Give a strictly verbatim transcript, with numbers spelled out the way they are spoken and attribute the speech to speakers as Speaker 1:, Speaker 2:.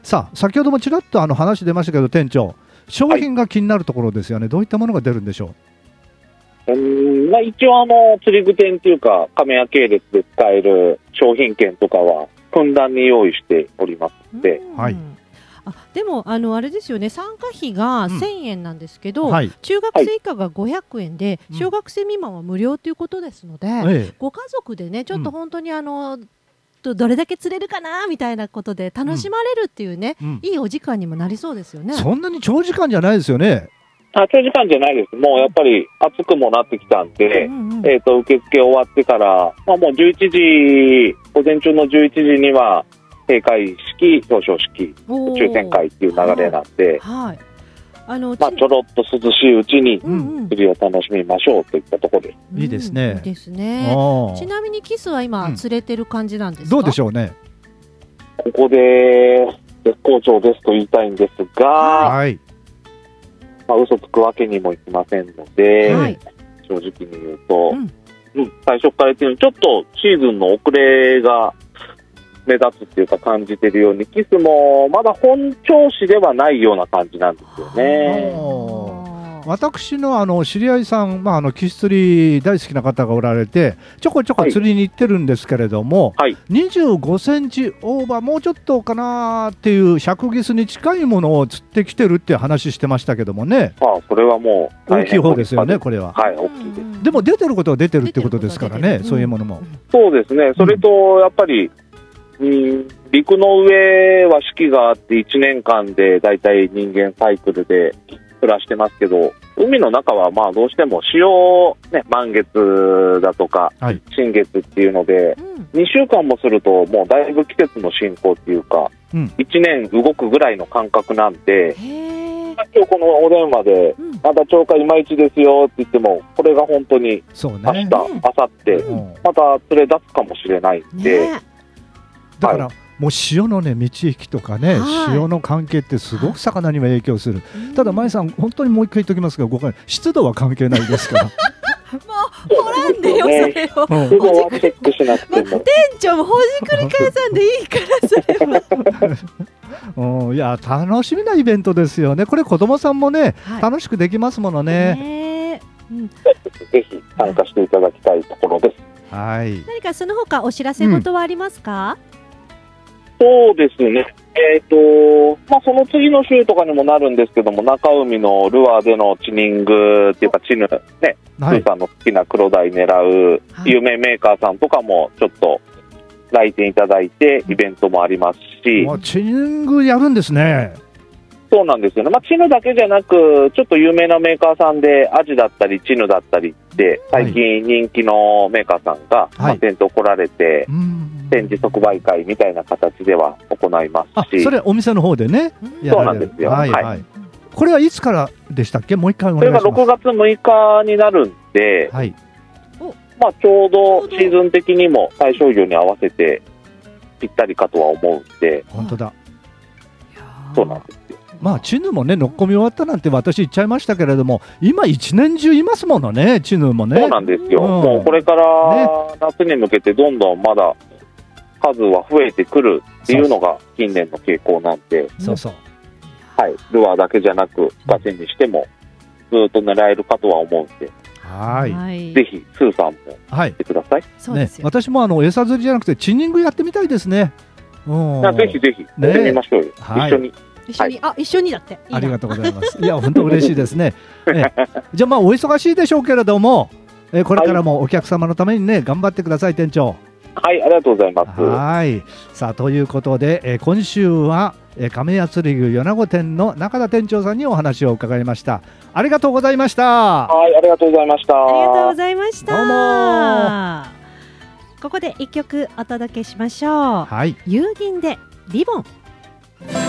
Speaker 1: さあ先ほどもちらっとあの話出ましたけど、店長商品が気になるところですよね、はい、どういったものが出るんでしょ
Speaker 2: うーん、まあ、一応あの釣り具店というか亀屋系列で使える商品券とかはふんだんに用意しておりますので、
Speaker 3: はい、あでもあのあれですよね、参加費がせんえんなんですけど、
Speaker 1: うんはい、
Speaker 3: 中学生以下がごひゃくえんで、はい、小学生未満は無料ということですので、うん、ご家族でねちょっと本当にあの、うんどれだけ釣れるかなみたいなことで楽しまれるっていうね、うん、いいお時間にもなりそうですよね。
Speaker 1: そんなに長時間じゃないですよね。
Speaker 2: あ長時間じゃないです。もうやっぱり暑くもなってきたんで、うんうん、えーと、受付終わってから、まあ、もうじゅういちじ午前中のじゅういちじには閉会式表彰式抽選会っていう流れなんで、はいはいあのまあ、ちょろっと涼しいうちに釣りを楽しみましょうといったところです、
Speaker 1: うん、いいですね、
Speaker 3: いいですね。ちなみにキスは今釣れてる感じなんですか、
Speaker 1: どうでしょうね。
Speaker 2: ここで絶好調ですと言いたいんですが、はいまあ、嘘つくわけにもいきませんので、はい、正直に言うと、うんうん、最初から言ってるようにちょっとシーズンの遅れが目立つっていうか感じてるように、キスもまだ本調子ではないような感じなんですよね。
Speaker 1: 私のあの知り合いさん、まあ、あのキス釣り大好きな方がおられてちょこちょこ釣りに行ってるんですけれども、はい、にじゅうごセンチオーバーもうちょっとかなっていう尺ギスに近いものを釣ってきてるっていう話してましたけどもね。
Speaker 2: ああそれはもう
Speaker 1: 大きい方ですよねこれは。
Speaker 2: はい大きいです。
Speaker 1: でも出てることは出てるってことですからね、そういうものも。
Speaker 2: そうですね。それとやっぱり、うん、陸の上は四季があっていちねんかんでだいたい人間サイクルで暮らしてますけど、海の中はまあどうしても潮、ね、満月だとか、はい、新月っていうので、うん、にしゅうかんもするともうだいぶ季節の進行っていうか、うん、いちねん動くぐらいの感覚なんで、今日このお電話で、うん、まだ超過いまいちですよって言ってもこれが本当に明日、ね、明後日、うん、また連れ出すかもしれないんで、ね、
Speaker 1: だから、はいもう潮のね満ち引きとかね、はい、潮の関係ってすごく魚にも影響する、はい、ただ舞さん本当にもう一回言っておきますがごかい湿度は関係ないですからも
Speaker 3: うほらんでよ、ね、それを、
Speaker 2: うん、ほじくり返さんで
Speaker 3: 店長もほじくり返さんでいいからそれは
Speaker 1: うん、いや楽しみなイベントですよねこれ。子供さんもね、はい、楽しくできますものね、
Speaker 2: ねうん、ぜひ参加していただきたいところです、
Speaker 1: はい、
Speaker 3: 何かその他お知らせ事はありますか？
Speaker 2: うんそうですね、えーとまあ、その次の週とかにもなるんですけども、中海のルアーでのチニングっていうかチヌね、はい、スーさんの好きな黒鯛狙う有名メーカーさんとかもちょっと来店いただいてイベントもありますし、
Speaker 1: まあ、チニングやるんですね。
Speaker 2: そうなんですよね、まあ、チヌだけじゃなくちょっと有名なメーカーさんでアジだったりチヌだったりって最近人気のメーカーさんが、はいまあ、店頭来られて、はい展示即売会みたいな形では行いますし、
Speaker 1: あそれお店の方でね
Speaker 2: やられる。そうなんですよ、はいはいはい、
Speaker 1: これはいつからでしたっけ？もう一回お願いします。
Speaker 2: それがろくがつむいかになるんで、はいまあ、ちょうどシーズン的にも大賞魚に合わせてぴったりかとは思うんで。
Speaker 1: 本当だ。
Speaker 2: そうなんですよ。
Speaker 1: まあチヌもね乗っ込み終わったなんて私言っちゃいましたけれども今一年中いますものねチヌもね。
Speaker 2: そうなんですよ、うん、もうこれから夏に向けてどんどんまだ数は増えてくるっていうのが近年の傾向なんで、
Speaker 1: そうそう、
Speaker 2: はい、ルアーだけじゃなくガチにしてもずっと狙えるかとは思うんで、はいぜひスーさんも来てください、
Speaker 1: はいね、私もあの餌釣りじゃなくてチンニングやってみたいですね。
Speaker 2: うん、ぜひぜひやってみましょうよ、ね、一緒に、
Speaker 3: 一緒に、はい、あ、一緒にだっていいな。
Speaker 1: ありがとうございます。いや本当嬉しいですね。ねじゃあまあお忙しいでしょうけれども、えこれからもお客様のためにね頑張ってください店長。
Speaker 2: はい、ありがとうございます。
Speaker 1: はいさあということで、え今週は、え亀屋釣り具米子店の中田店長さんにお話を伺いました。ありがとうございました。
Speaker 2: はい、ありがとうございました。
Speaker 3: ありがとうございました。
Speaker 1: どうも。
Speaker 3: ここで一曲お届けしましょう。
Speaker 1: はい、
Speaker 3: ユーディンでリボン。